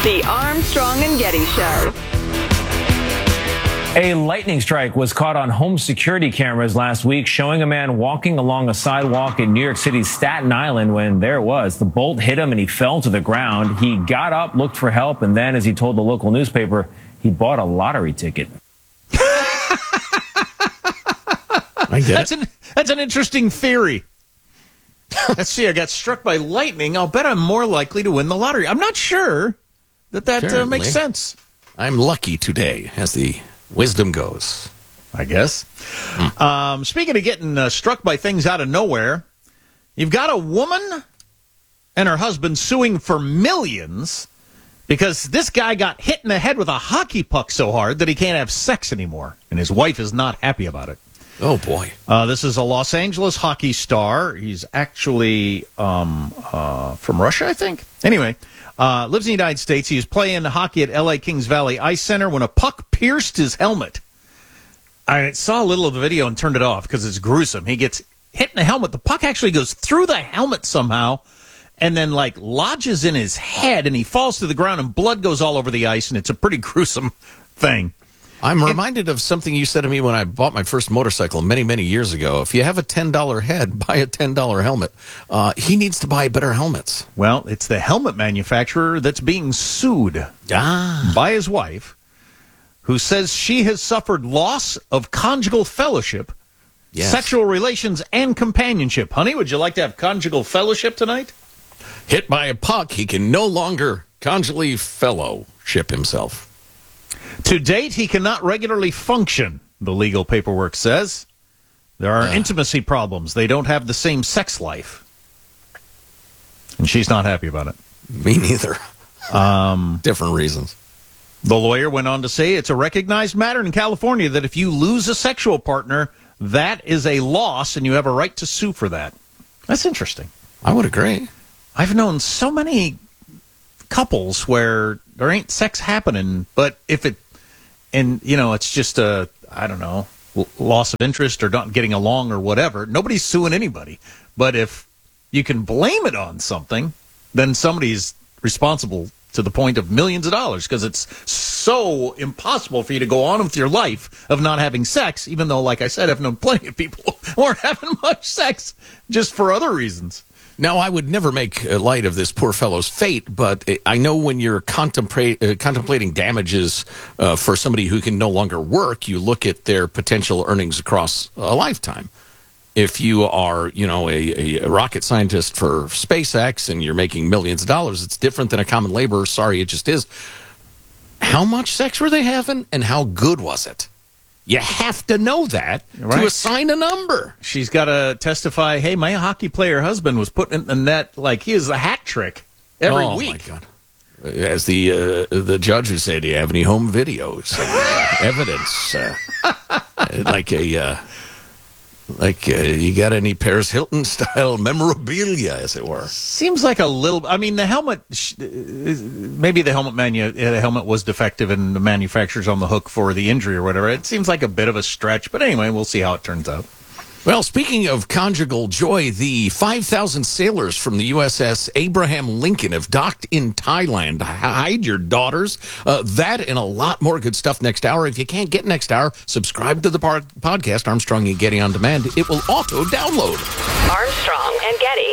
The Armstrong and Getty Show. A lightning strike was caught on home security cameras last week, showing a man walking along a sidewalk in New York City's Staten Island when there it was. The bolt hit him and he fell to the ground. He got up, looked for help, and then, as he told the local newspaper, he bought a lottery ticket. That's an interesting theory. Let's see, I got struck by lightning. I'll bet I'm more likely to win the lottery. I'm not sure that makes sense. I'm lucky today, as the wisdom goes, I guess. Speaking of getting struck by things out of nowhere, you've got a woman and her husband suing for millions because this guy got hit in the head with a hockey puck so hard that he can't have sex anymore, and his wife is not happy about it. Oh, boy. This is a Los Angeles hockey star. He's actually from Russia, I think. Anyway, lives in the United States. He was playing hockey at L.A. Kings Valley Ice Center when a puck pierced his helmet. I saw a little of the video and turned it off because it's gruesome. He gets hit in the helmet. The puck actually goes through the helmet somehow and then, lodges in his head, and he falls to the ground, and blood goes all over the ice, and it's a pretty gruesome thing. I'm reminded of something you said to me when I bought my first motorcycle many, many years ago. If you have a $10 head, buy a $10 helmet. He needs to buy better helmets. Well, it's the helmet manufacturer that's being sued by his wife, who says she has suffered loss of conjugal fellowship, sexual relations, and companionship. Honey, would you like to have conjugal fellowship tonight? Hit by a puck, he can no longer conjugally fellowship himself. To date, he cannot regularly function, the legal paperwork says. There are intimacy problems. They don't have the same sex life. And she's not happy about it. Me neither. Different reasons. The lawyer went on to say it's a recognized matter in California that if you lose a sexual partner, that is a loss, and you have a right to sue for that. That's interesting. I would agree. I've known so many couples where there ain't sex happening, but if it, and it's just a, I don't know, loss of interest or not getting along or whatever, nobody's suing anybody. But if you can blame it on something, then somebody's responsible to the point of millions of dollars, because it's so impossible for you to go on with your life of not having sex, even though, like I said, I've known plenty of people who aren't having much sex just for other reasons. Now, I would never make light of this poor fellow's fate, but I know when you're contemplating damages for somebody who can no longer work, you look at their potential earnings across a lifetime. If you are, a rocket scientist for SpaceX and you're making millions of dollars, it's different than a common laborer. Sorry, it just is. How much sex were they having, and how good was it? You have to know that to assign a number. She's got to testify, hey, my hockey player husband was putting in the net like he is a hat trick every week. Oh, my God. As the judge would say, do you have any home videos? Evidence. You got any Paris Hilton-style memorabilia, as it were? Seems like a little... I mean, the helmet... Maybe the helmet was defective and the manufacturer's on the hook for the injury or whatever. It seems like a bit of a stretch, but anyway, we'll see how it turns out. Well, speaking of conjugal joy, the 5,000 sailors from the USS Abraham Lincoln have docked in Thailand. Hide your daughters. That and a lot more good stuff next hour. If you can't get next hour, subscribe to the podcast, Armstrong and Getty On Demand. It will auto-download. Armstrong and Getty.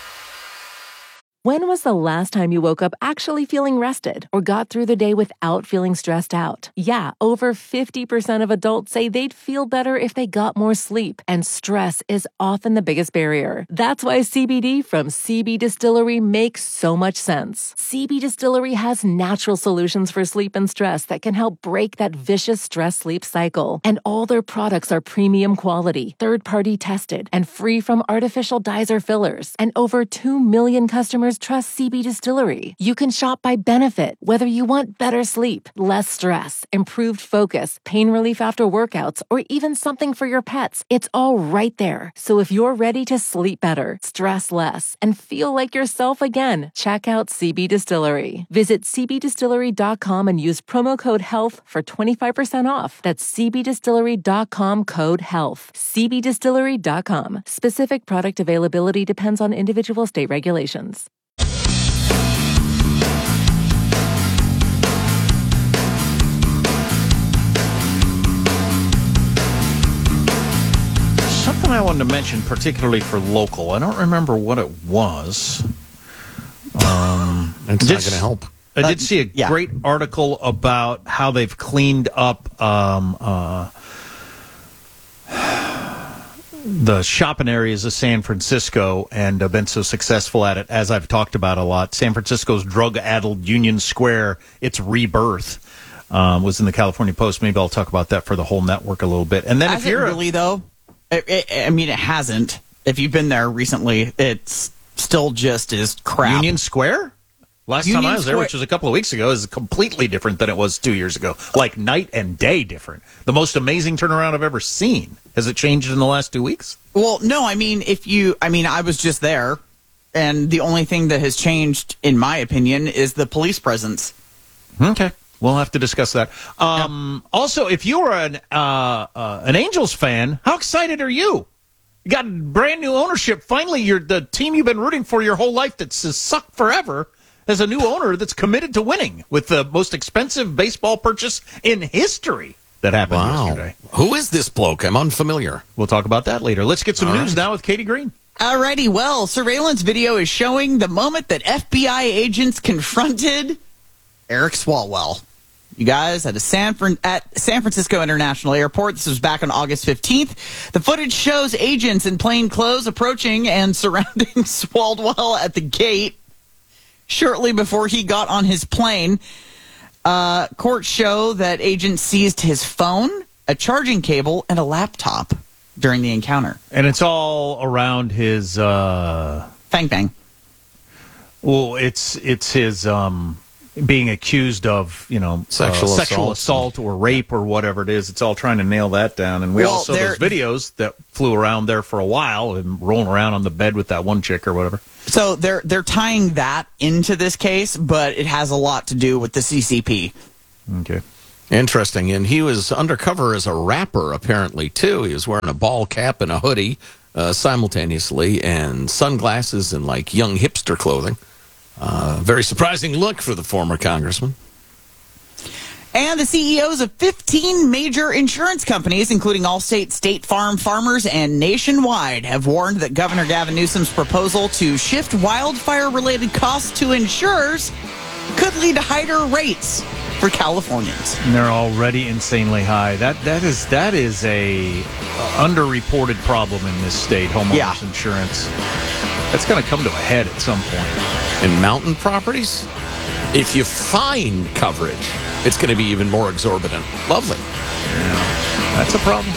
When was the last time you woke up actually feeling rested or got through the day without feeling stressed out? Yeah, over 50% of adults say they'd feel better if they got more sleep, and stress is often the biggest barrier. That's why CBD from CB Distillery makes so much sense. CB Distillery has natural solutions for sleep and stress that can help break that vicious stress-sleep cycle. And all their products are premium quality, third-party tested, and free from artificial dyes or fillers. And over 2 million customers trust CB Distillery. You can shop by benefit, whether you want better sleep, less stress, improved focus, pain relief after workouts, or even something for your pets. It's all right there. So if you're ready to sleep better, stress less, and feel like yourself again, check out CB Distillery. Visit cbdistillery.com and use promo code HEALTH for 25% off. That's cbdistillery.com, code HEALTH. cbdistillery.com. Specific product availability depends on individual state regulations. I wanted to mention, particularly for local. I don't remember what it was. It's not going to help. I did see a great article about how they've cleaned up the shopping areas of San Francisco and have been so successful at it, as I've talked about a lot. San Francisco's drug-addled Union Square, its rebirth, was in the California Post. Maybe I'll talk about that for the whole network a little bit. And then Has it really, though? I mean, it hasn't. If you've been there recently, it's still just as crap. Union Square? Last time I was there, which was a couple of weeks ago, is completely different than it was 2 years ago. Like night and day different. The most amazing turnaround I've ever seen. Has it changed in the last 2 weeks? Well, no, I mean, I was just there, and the only thing that has changed, in my opinion, is the police presence. Okay. We'll have to discuss that. Also, if you are an Angels fan, how excited are you? You got brand new ownership. Finally, the team you've been rooting for your whole life that's sucked forever has a new owner that's committed to winning with the most expensive baseball purchase in history that happened yesterday. Who is this bloke? I'm unfamiliar. We'll talk about that later. Let's get some news now with Katie Green. Alrighty, well, surveillance video is showing the moment that FBI agents confronted Eric Swalwell. You guys, at San Francisco International Airport. This was back on August 15th. The footage shows agents in plain clothes approaching and surrounding Swalwell at the gate shortly before he got on his plane. Courts show that agents seized his phone, a charging cable, and a laptop during the encounter. And it's all around his... Fang Bang. Well, it's his... being accused of, sexual assault or rape or whatever it is. It's all trying to nail that down. And we all saw those videos that flew around there for a while and rolling around on the bed with that one chick or whatever. So they're tying that into this case, but it has a lot to do with the CCP. Okay. Interesting. And he was undercover as a rapper, apparently, too. He was wearing a ball cap and a hoodie simultaneously and sunglasses and, young hipster clothing. Very surprising look for the former congressman. And the CEOs of 15 major insurance companies, including Allstate, State Farm, Farmers, and Nationwide, have warned that Governor Gavin Newsom's proposal to shift wildfire-related costs to insurers could lead to higher rates for Californians. And they're already insanely high. That is a underreported problem in this state, homeowners insurance. That's going to come to a head at some point. In mountain properties, if you find coverage, it's going to be even more exorbitant. Lovely. Yeah, that's a problem.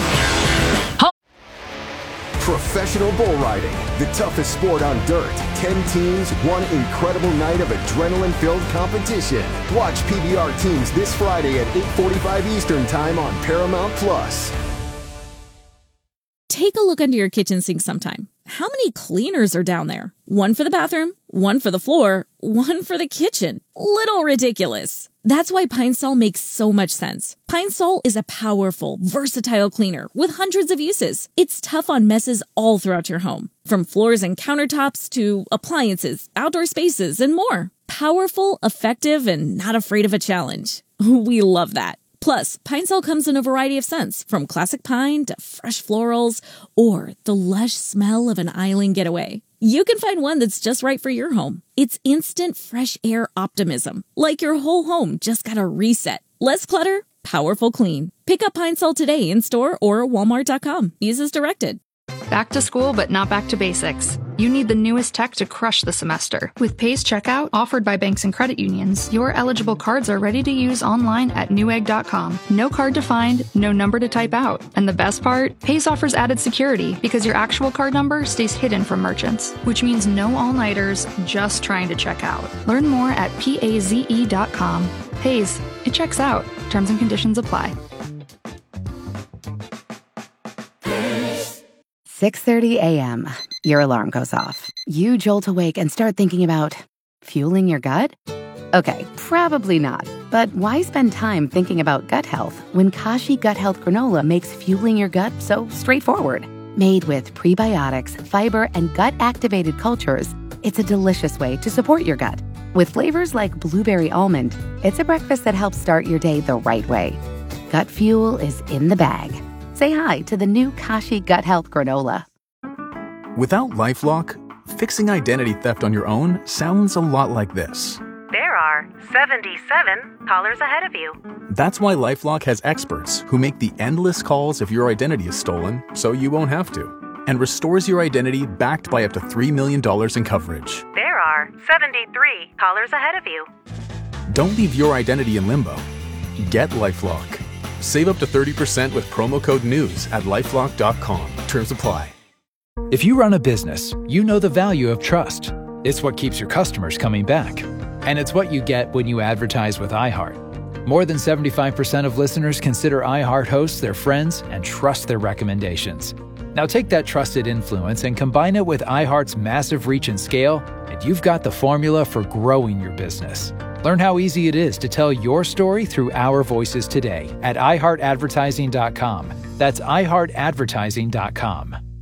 Professional bull riding, the toughest sport on dirt. 10 teams, one incredible night of adrenaline-filled competition. Watch PBR teams this Friday at 8:45 Eastern Time on Paramount+. Take a look under your kitchen sink sometime. How many cleaners are down there? One for the bathroom, one for the floor, one for the kitchen. Little ridiculous. That's why Pine Sol makes so much sense. Pine Sol is a powerful, versatile cleaner with hundreds of uses. It's tough on messes all throughout your home, from floors and countertops to appliances, outdoor spaces, and more. Powerful, effective, and not afraid of a challenge. We love that. Plus, Pine Sol comes in a variety of scents, from classic pine to fresh florals or the lush smell of an island getaway. You can find one that's just right for your home. It's instant fresh air optimism, like your whole home just got a reset. Less clutter, powerful clean. Pick up Pine Sol today in store or walmart.com. Use as directed. Back to school, but not back to basics. You need the newest tech to crush the semester. With Pays Checkout, offered by banks and credit unions, your eligible cards are ready to use online at newegg.com. No card to find, no number to type out. And the best part? Pays offers added security because your actual card number stays hidden from merchants, which means no all-nighters just trying to check out. Learn more at paze.com. Pays, it checks out. Terms and conditions apply. 6:30 a.m. Your alarm goes off. You jolt awake and start thinking about fueling your gut? Okay, probably not. But why spend time thinking about gut health when Kashi Gut Health Granola makes fueling your gut so straightforward? Made with prebiotics, fiber, and gut-activated cultures, it's a delicious way to support your gut. With flavors like blueberry almond, it's a breakfast that helps start your day the right way. Gut fuel is in the bag. Say hi to the new Kashi Gut Health Granola. Without LifeLock, fixing identity theft on your own sounds a lot like this. There are 77 callers ahead of you. That's why LifeLock has experts who make the endless calls if your identity is stolen, so you won't have to, and restores your identity backed by up to $3 million in coverage. There are 73 callers ahead of you. Don't leave your identity in limbo. Get LifeLock. Save up to 30% with promo code NEWS at LifeLock.com. Terms apply. If you run a business, you know the value of trust. It's what keeps your customers coming back. And it's what you get when you advertise with iHeart. More than 75% of listeners consider iHeart hosts their friends and trust their recommendations. Now take that trusted influence and combine it with iHeart's massive reach and scale, and you've got the formula for growing your business. Learn how easy it is to tell your story through our voices today at iHeartAdvertising.com. That's iHeartAdvertising.com.